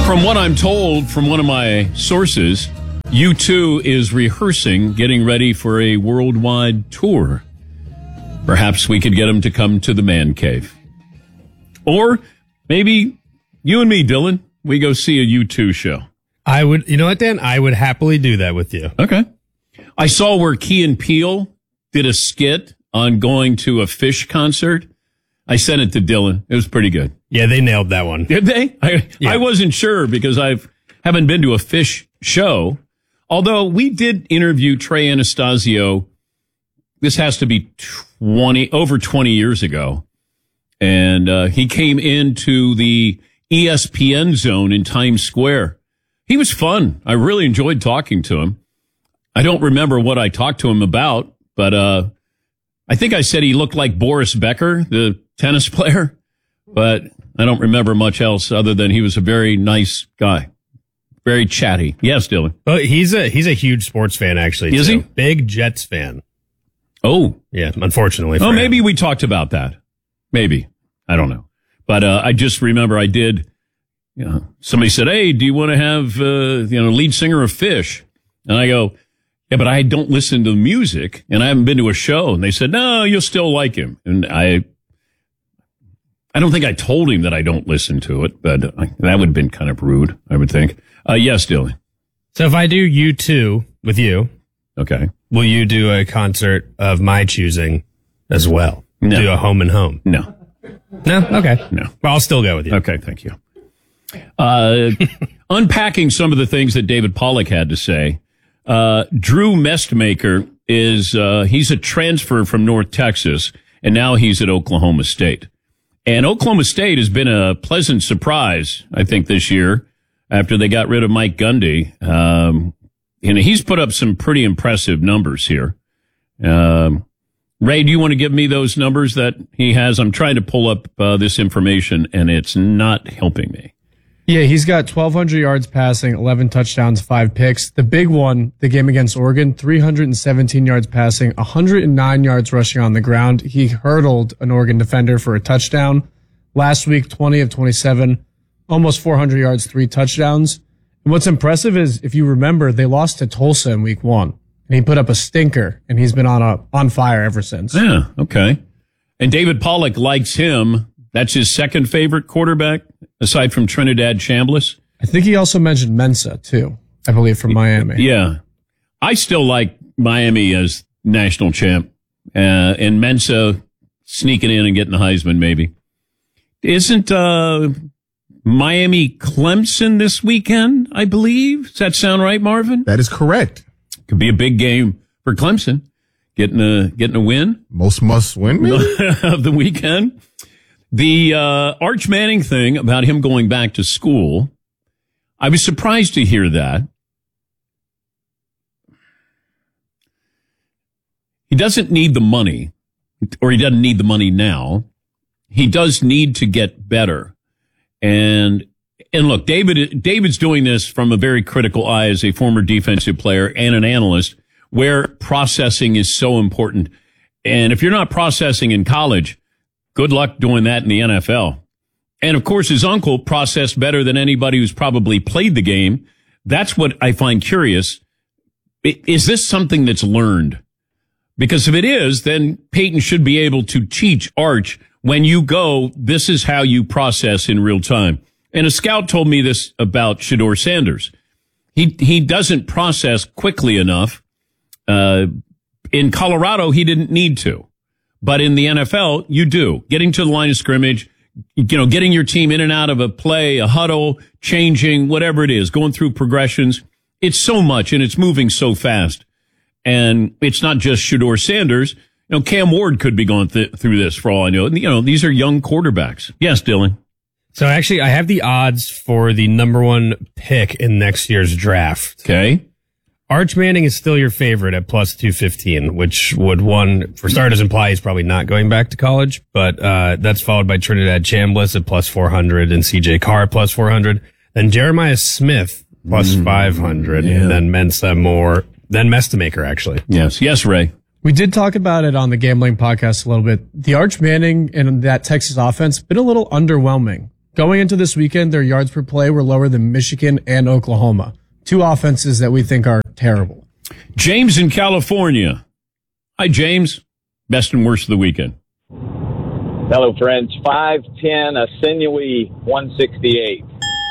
From what I'm told from one of my sources, U2 is rehearsing, getting ready for a worldwide tour. Perhaps we could get them to come to the man cave. Or maybe you and me, Dylan, we go see a U2 show. I would, you know what, Dan? I would happily do that with you. Okay. I saw where Key and Peele did a skit on going to a Fish concert. I sent it to Dylan. It was pretty good. Yeah, they nailed that one. Did they? I wasn't sure because I haven't been to a Fish show. Although we did interview Trey Anastasio. This has to be over 20 years ago. And he came into the ESPN zone in Times Square. He was fun. I really enjoyed talking to him. I don't remember what I talked to him about, but I think I said he looked like Boris Becker, the tennis player, but I don't remember much else other than he was a very nice guy. Very chatty. Yes, Dylan. Well, he's a huge sports fan, actually. Is he? Big Jets fan. Oh. Yeah, unfortunately. Oh, maybe we talked about that. Maybe. I don't know. But I just remember I did, somebody said, hey, do you want to have, lead singer of Fish? And I go, yeah, but I don't listen to the music and I haven't been to a show. And they said, no, you'll still like him. And I don't think I told him that I don't listen to it, but that would have been kind of rude, I would think. Yes, Dylan. So if I do U2 with you, okay, will you do a concert of my choosing as well? No. Do a home and home? No. No? Okay. No. Well, I'll still go with you. Okay, thank you. Unpacking some of the things that David Pollack had to say, Drew Mestmaker he's a transfer from North Texas, and now he's at Oklahoma State. And Oklahoma State has been a pleasant surprise, I think, this year after they got rid of Mike Gundy. And he's put up some pretty impressive numbers here. Ray, do you want to give me those numbers that he has? I'm trying to pull up this information, and it's not helping me. Yeah, he's got 1,200 yards passing, 11 touchdowns, 5 picks. The big one, the game against Oregon, 317 yards passing, 109 yards rushing on the ground. He hurdled an Oregon defender for a touchdown. Last week, 20 of 27, almost 400 yards, 3 touchdowns. And what's impressive is, if you remember, they lost to Tulsa in week 1. And he put up a stinker, and he's been on fire ever since. Yeah, okay. And David Pollack likes him. That's his second favorite quarterback, aside from Trinidad Chambliss. I think he also mentioned Mensa, too, I believe, from Miami. Yeah. I still like Miami as national champ. And Mensa sneaking in and getting the Heisman, maybe. Isn't Miami Clemson this weekend, I believe? Does that sound right, Marvin? That is correct. Could be a big game for Clemson. Getting a win. Most must win of the weekend. The Arch Manning thing about him going back to school, I was surprised to hear that. He doesn't need the money, or he doesn't need the money now. He does need to get better. And look, David's doing this from a very critical eye as a former defensive player and an analyst, where processing is so important. And if you're not processing in college, good luck doing that in the NFL. And of course, his uncle processed better than anybody who's probably played the game. That's what I find curious. Is this something that's learned? Because if it is, then Peyton should be able to teach Arch, when you go, this is how you process in real time. And a scout told me this about Shedeur Sanders. He doesn't process quickly enough. In Colorado, he didn't need to. But in the NFL, you do. Getting to the line of scrimmage, getting your team in and out of a play, a huddle, changing, whatever it is, going through progressions. It's so much, and it's moving so fast. And it's not just Shedeur Sanders. Cam Ward could be going through this for all I know. These are young quarterbacks. Yes, Dylan. So actually, I have the odds for the number 1 pick in next year's draft. Okay. Arch Manning is still your favorite at plus 215, which would, for starters, imply he's probably not going back to college. But that's followed by Trinidad Chambliss at plus 400 and CJ Carr at plus 400. Then Jeremiah Smith plus 500. Yeah. And then Mensa Moore. Then Mestmaker, actually. Yes, Ray. We did talk about it on the Gambling Podcast a little bit. The Arch Manning and that Texas offense been a little underwhelming. Going into this weekend, their yards per play were lower than Michigan and Oklahoma, two offenses that we think are terrible. James in California. Hi, James. Best and worst of the weekend. Hello, friends. 5'10", a sinewy 168.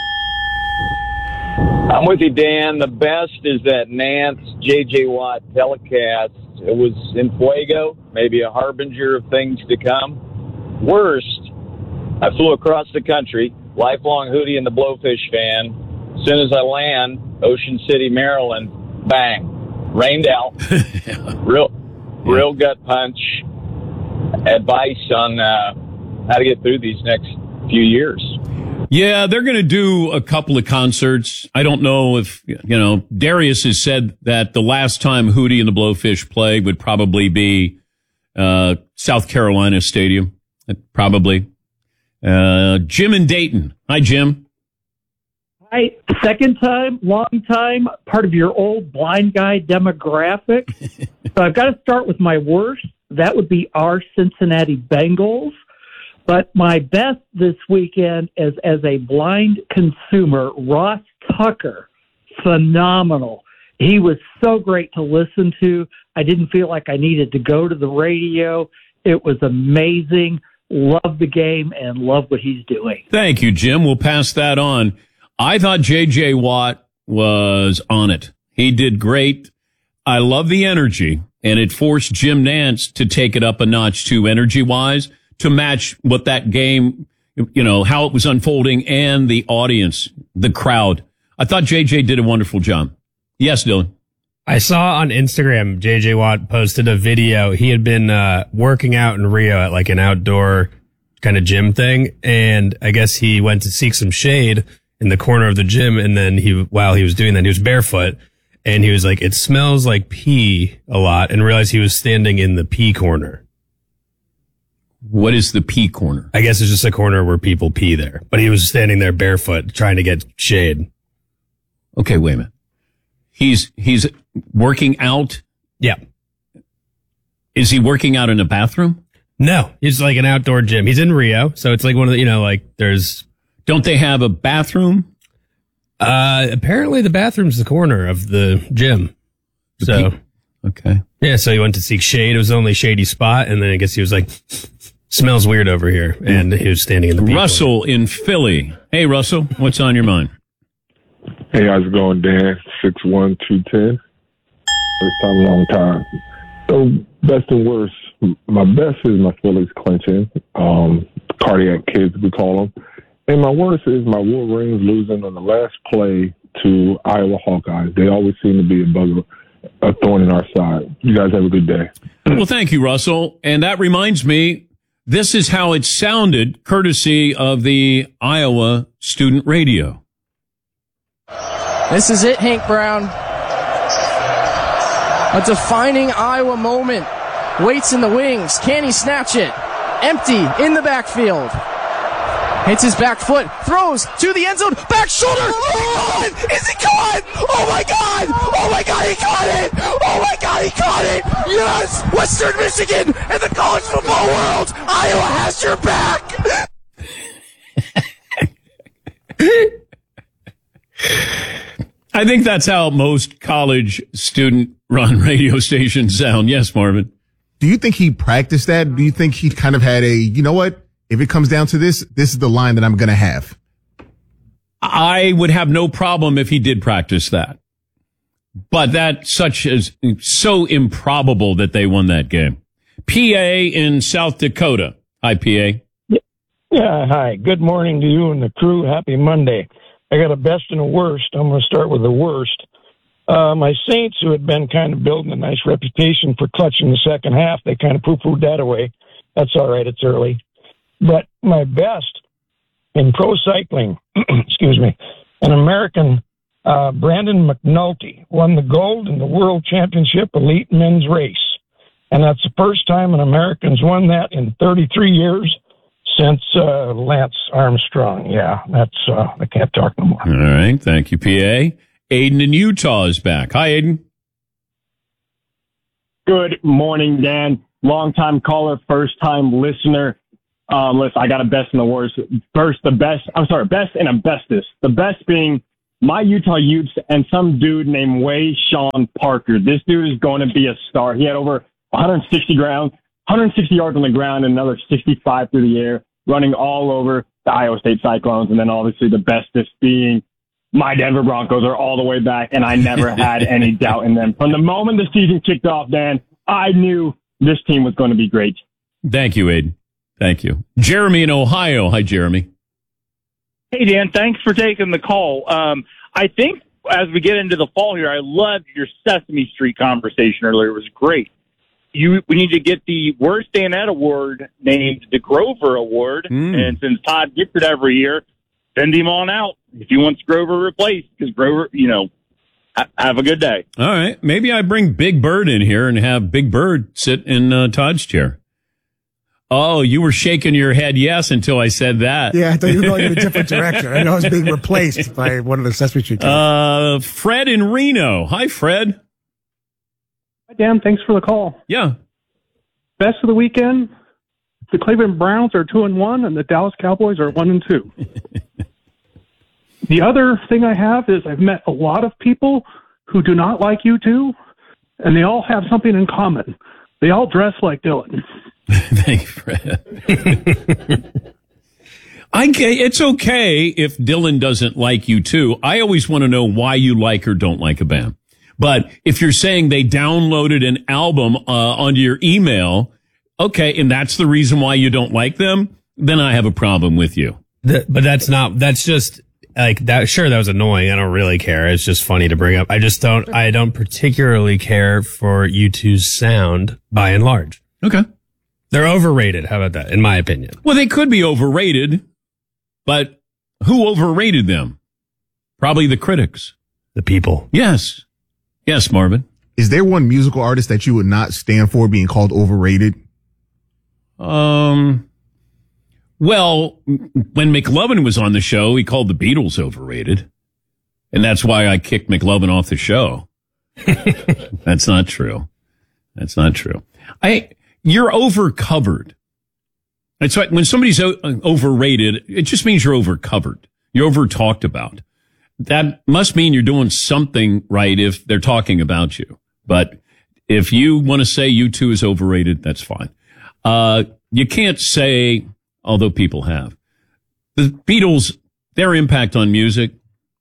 I'm with you, Dan. The best is that Nance J.J. Watt telecast. It was in Fuego, maybe a harbinger of things to come. Worst, I flew across the country, lifelong Hootie and the Blowfish fan. As soon as I land, Ocean City, Maryland, bang, rained out. Real gut punch. Advice on how to get through these next few years. Yeah, they're going to do a couple of concerts. I don't know if, Darius has said that the last time Hootie and the Blowfish play would probably be South Carolina Stadium. Probably. Jim in Dayton. Hi, Jim. Hi, second time, long time, part of your old blind guy demographic. So I've got to start with my worst. That would be our Cincinnati Bengals. But my best this weekend is as a blind consumer, Ross Tucker. Phenomenal. He was so great to listen to. I didn't feel like I needed to go to the radio. It was amazing. Love the game and love what he's doing. Thank you, Jim. We'll pass that on. I thought J.J. Watt was on it. He did great. I love the energy, and it forced Jim Nance to take it up a notch too, energy-wise, to match what that game, how it was unfolding and the audience, the crowd. I thought JJ did a wonderful job. Yes, Dylan. I saw on Instagram, JJ Watt posted a video. He had been working out in Rio at like an outdoor kind of gym thing. And I guess he went to seek some shade in the corner of the gym. And then while he was doing that, he was barefoot. And he was like, it smells like pee a lot, and realized he was standing in the pee corner. What is the pee corner? I guess it's just a corner where people pee there. But he was standing there barefoot trying to get shade. Okay, wait a minute. He's working out? Yeah. Is he working out in a bathroom? No, it's like an outdoor gym. He's in Rio, so it's like one of the, there's... Don't they have a bathroom? Apparently the bathroom's the corner of the gym. Okay. Yeah, so he went to seek shade. It was the only shady spot, and then I guess he was like, smells weird over here, and he was standing in the Russell in Philly. Hey, Russell, what's on your mind? Hey, how's it going, Dan? 6'1", 210. First time, long time. So, best and worst. My best is my Phillies clinching. Cardiac kids, we call them. And my worst is my Wolverines losing on the last play to Iowa Hawkeyes. They always seem to be a thorn in our side. You guys have a good day. Well, thank you, Russell. And that reminds me, this is how it sounded, courtesy of the Iowa Student Radio. This is it, Hank Brown. A defining Iowa moment. Waits in the wings. Can he snatch it? Empty in the backfield. Hits his back foot, throws to the end zone, back shoulder, run! Is he caught? Oh my God! Oh my God, he caught it! Oh my God, he caught it! Yes! Western Michigan and the college football world! Iowa has your back! I think that's how most college student-run radio stations sound. Yes, Marvin. Do you think he practiced that? Do you think he kind of had you know what? If it comes down to this is the line that I'm going to have. I would have no problem if he did practice that. But that is so improbable that they won that game. PA in South Dakota. Hi, PA. Yeah, hi. Good morning to you and the crew. Happy Monday. I got a best and a worst. I'm going to start with the worst. My Saints, who had been kind of building a nice reputation for clutching the second half, they kind of poo-pooed that away. That's all right. It's early. But my best in pro cycling, excuse me, an American, Brandon McNulty, won the gold in the World Championship Elite Men's Race. And that's the first time an American's won that in 33 years since Lance Armstrong. Yeah, I can't talk no more. All right. Thank you, PA. Aiden in Utah is back. Hi, Aiden. Good morning, Dan. Long-time caller, first-time listener. Listen, I got a best and the worst. First, best and a bestest. The best being my Utah Utes and some dude named Way Sean Parker. This dude is going to be a star. He had over 160 yards on the ground and another 65 through the air, running all over the Iowa State Cyclones. And then obviously the bestest being my Denver Broncos are all the way back, and I never had any doubt in them. From the moment the season kicked off, Dan, I knew this team was going to be great. Thank you, Aiden. Thank you. Jeremy in Ohio. Hi, Jeremy. Hey, Dan. Thanks for taking the call. I think as we get into the fall here, I loved your Sesame Street conversation earlier. It was great. We need to get the Worst Danette Award named the Grover Award. And since Todd gets it every year, send him on out if he wants Grover replaced, because Grover, have a good day. All right. Maybe I bring Big Bird in here and have Big Bird sit in Todd's chair. Oh, you were shaking your head yes until I said that. Yeah, I thought you were going in a different direction. I know I was being replaced by one of the Sesame Street kids. Fred in Reno. Hi, Fred. Hi, Dan. Thanks for the call. Yeah. Best of the weekend, the Cleveland Browns are 2-1, and the Dallas Cowboys are 1-2. The other thing I have is I've met a lot of people who do not like U2, and they all have something in common. They all dress like Dylan. Thank you, Fred. It's okay if Dylan doesn't like you too. I always want to know why you like or don't like a band. But if you're saying they downloaded an album onto your email, okay, and that's the reason why you don't like them, then I have a problem with you. But that's just like that. Sure, that was annoying. I don't really care. It's just funny to bring up. I don't particularly care for U2's sound by and large. Okay. They're overrated. How about that? In my opinion. Well, they could be overrated, but who overrated them? Probably the critics. The people. Yes. Yes, Marvin. Is there one musical artist that you would not stand for being called overrated? Well, when McLovin was on the show, he called the Beatles overrated. And that's why I kicked McLovin off the show. That's not true. That's not true. You're overcovered. It's like when somebody's overrated, it just means you're overcovered. You're over talked about. That must mean you're doing something right if they're talking about you. But if you want to say U2 is overrated, that's fine. You can't say, although people have. The Beatles, their impact on music,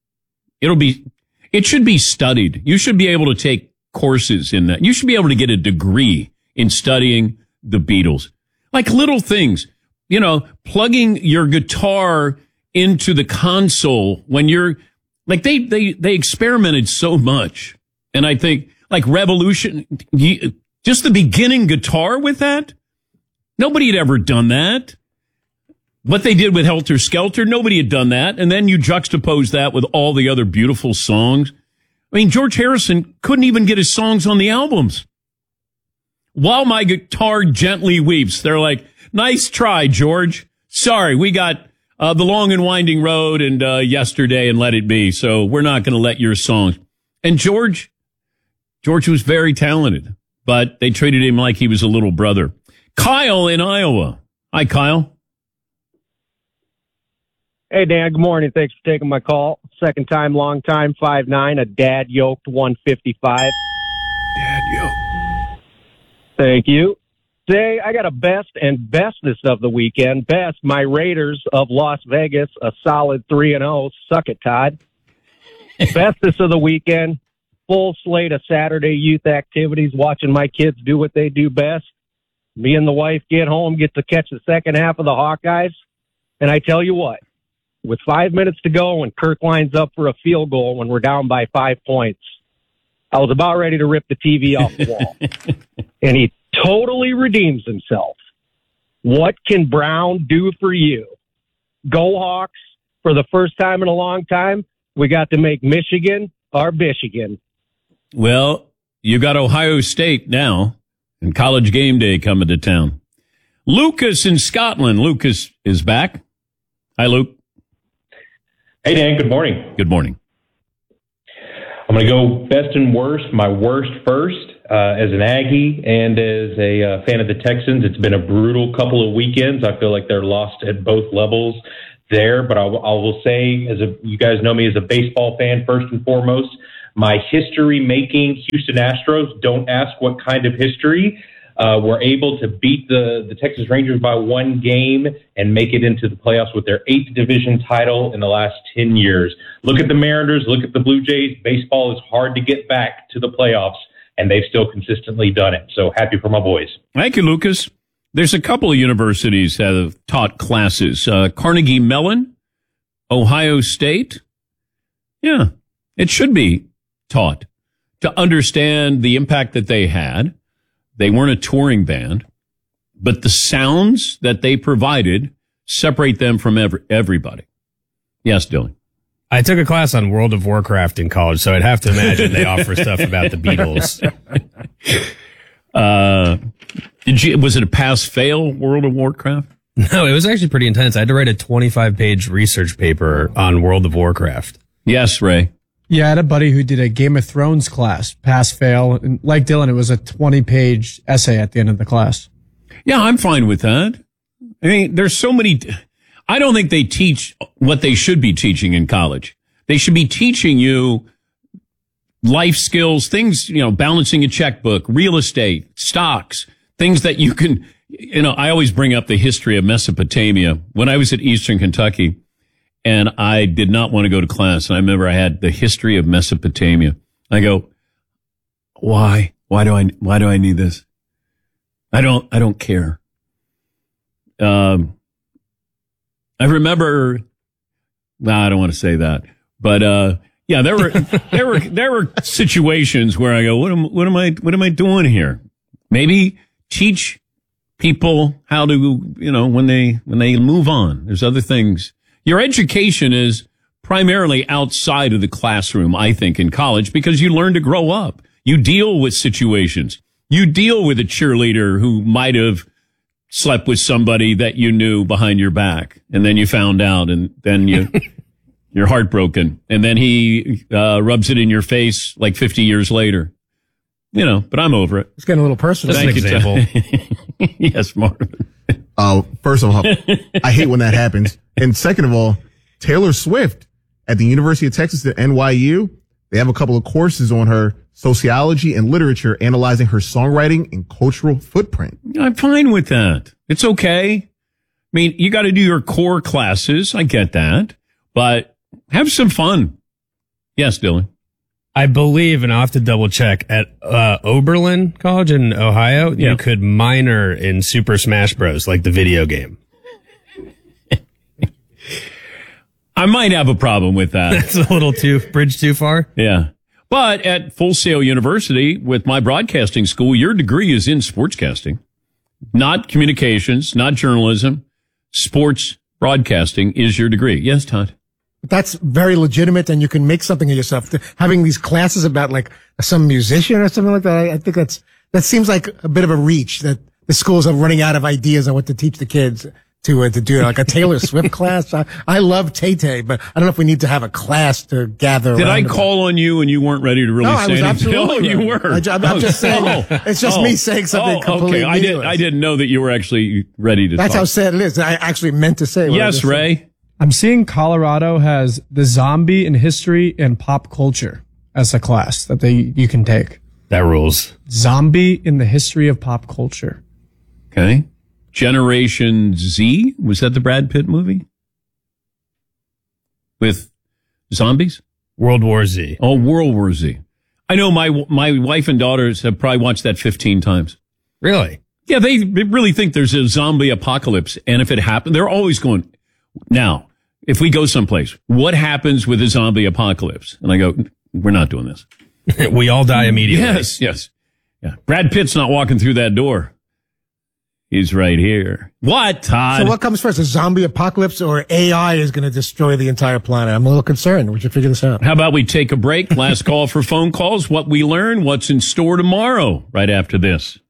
it should be studied. You should be able to take courses in that. You should be able to get a degree in studying the Beatles. Like little things, plugging your guitar into the console when you're like, they experimented so much. And I think like Revolution, just the beginning guitar with that. Nobody had ever done that. What they did with Helter Skelter, nobody had done that. And then you juxtapose that with all the other beautiful songs. I mean, George Harrison couldn't even get his songs on the albums. While My Guitar Gently Weeps. They're like, nice try, George. Sorry, we got The Long and Winding Road and Yesterday and Let It Be, so we're not going to let your songs. And George was very talented, but they treated him like he was a little brother. Kyle in Iowa. Hi, Kyle. Hey, Dan. Good morning. Thanks for taking my call. Second time, long time, 5'9", a dad-yoked 155. Dad-yoked. Thank you. Today, I got a best and bestest of the weekend. Best, my Raiders of Las Vegas, a solid 3-0. Suck it, Todd. Bestest of the weekend, full slate of Saturday youth activities, watching my kids do what they do best. Me and the wife get home, get to catch the second half of the Hawkeyes. And I tell you what, with 5 minutes to go and Kirk lines up for a field goal when we're down by 5 points, I was about ready to rip the TV off the wall. And he totally redeems himself. What can Brown do for you? Go Hawks. For the first time in a long time, we got to make Michigan our Michigan. Well, you got Ohio State now and College Game Day coming to town. Lucas in Scotland. Lucas is back. Hi, Luke. Hey, Dan. Good morning. Good morning. I'm going to go best and worst. My worst first. as an Aggie and as a fan of the Texans. It's been a brutal couple of weekends. I feel like they're lost at both levels there. But I will say, you guys know me as a baseball fan first and foremost. My history-making Houston Astros, don't ask what kind of history, were able to beat the Texas Rangers by one game and make it into the playoffs with their 8th division title in the last 10 years. Look at the Mariners, look at the Blue Jays. Baseball is hard to get back to the playoffs, and they've still consistently done it. So happy for my boys. Thank you, Lucas. There's a couple of universities that have taught classes. Carnegie Mellon, Ohio State. Yeah, it should be taught to understand the impact that they had. They weren't a touring band, but the sounds that they provided separate them from everybody. Yes, Dylan. I took a class on World of Warcraft in college, so I'd have to imagine they offer stuff about the Beatles. Was it a pass-fail, World of Warcraft? No, it was actually pretty intense. I had to write a 25-page research paper on World of Warcraft. Yes, Ray. Yeah, I had a buddy who did a Game of Thrones class, pass, fail. And like Dylan, it was a 20-page essay at the end of the class. Yeah, I'm fine with that. I mean, there's so many. I don't think they teach what they should be teaching in college. They should be teaching you life skills, things, balancing a checkbook, real estate, stocks, things that you can, I always bring up the history of Mesopotamia. When I was at Eastern Kentucky, and I did not want to go to class. And I remember I had the history of Mesopotamia. I go, why? Why do I need this? I don't care. I remember, I don't want to say that, but, yeah, there were situations where I go, what am I doing here? Maybe teach people how to, when they move on, there's other things. Your education is primarily outside of the classroom, I think, in college, because you learn to grow up. You deal with situations. You deal with a cheerleader who might have slept with somebody that you knew behind your back, and then you found out, and then you're heartbroken, and then he rubs it in your face like 50 years later. But I'm over it. It's getting a little personal. That's an example. Yes, Marvin. First of all, I hate when that happens. And second of all, Taylor Swift at the University of Texas at NYU, they have a couple of courses on her sociology and literature, analyzing her songwriting and cultural footprint. I'm fine with that. It's okay. I mean, you got to do your core classes. I get that, but have some fun. Yes, Dylan. I believe, and I'll have to double check, at Oberlin College in Ohio, you could minor in Super Smash Bros., like the video game. I might have a problem with that. That's a little bridge too far. Yeah. But at Full Sail University, with my broadcasting school, your degree is in sportscasting, not communications, not journalism. Sports broadcasting is your degree. Yes, Todd. That's very legitimate, and you can make something of yourself. Having these classes about like some musician or something like that, I think that seems like a bit of a reach, that the schools are running out of ideas on what to teach the kids to do, like a Taylor Swift class. I love Tay-Tay, but I don't know if we need to have a class to gather. Did I call on you and you weren't ready to really say anything? No, you were. I'm just saying. It's just me saying something completely okay. I didn't know that you were actually ready to That's talk. how sad it is. I actually meant to say. Yes, Ray. I'm seeing Colorado has the zombie in history and pop culture as a class that you can take. That rules. Zombie in the history of pop culture. Okay. Generation Z? Was that the Brad Pitt movie? With zombies? World War Z. Oh, World War Z. I know my wife and daughters have probably watched that 15 times. Really? Yeah, they really think there's a zombie apocalypse. And if it happened, they're always going, now, if we go someplace, what happens with a zombie apocalypse? And I go, we're not doing this. We all die immediately. Yes. Yeah. Brad Pitt's not walking through that door. He's right here. What, Todd? So what comes first, a zombie apocalypse or AI is going to destroy the entire planet? I'm a little concerned. We should figure this out. How about we take a break? Last call for phone calls. What we learn, what's in store tomorrow, right after this.